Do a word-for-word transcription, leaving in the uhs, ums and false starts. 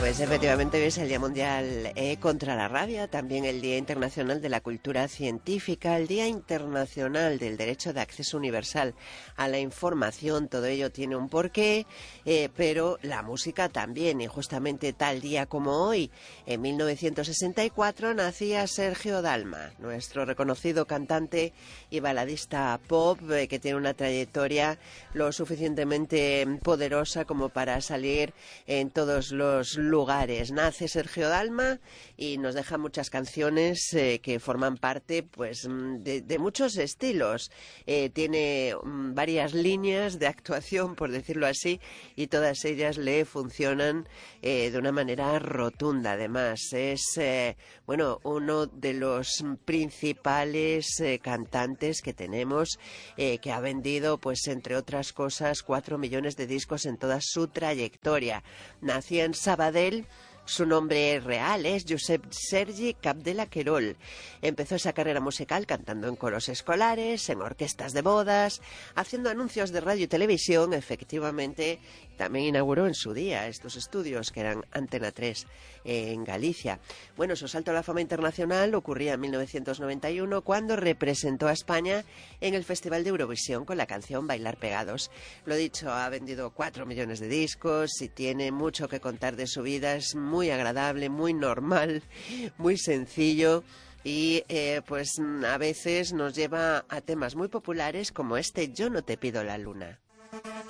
Pues efectivamente hoy es el Día Mundial eh, contra la Rabia, también el Día Internacional de la Cultura Científica, el Día Internacional del Derecho de Acceso Universal a la Información. Todo ello tiene un porqué, eh, pero la música también. Y justamente tal día como hoy, en mil novecientos sesenta y cuatro, nacía Sergio Dalma, nuestro reconocido cantante y baladista pop, eh, que tiene una trayectoria lo suficientemente poderosa como para salir en todos los lugares. Nace Sergio Dalma y nos deja muchas canciones eh, que forman parte pues de, de muchos estilos. Eh, tiene um, varias líneas de actuación, por decirlo así, y todas ellas le funcionan eh, de una manera rotunda. Además, es eh, bueno, uno de los principales eh, cantantes que tenemos, eh, que ha vendido, pues entre otras cosas, cuatro millones de discos en toda su trayectoria. Nació en Sabadell. Su nombre real es Josep Sergi Capdevila Querol. Empezó esa carrera musical cantando en coros escolares, en orquestas de bodas, haciendo anuncios de radio y televisión. Efectivamente, también inauguró en su día estos estudios que eran Antena tres eh, en Galicia. Bueno, su salto a la fama internacional ocurría en mil novecientos noventa y uno cuando representó a España en el Festival de Eurovisión con la canción Bailar Pegados. Lo dicho, ha vendido cuatro millones de discos y tiene mucho que contar de su vida. Es muy muy agradable, muy normal, muy sencillo y eh, pues a veces nos lleva a temas muy populares como este Yo no te pido la luna.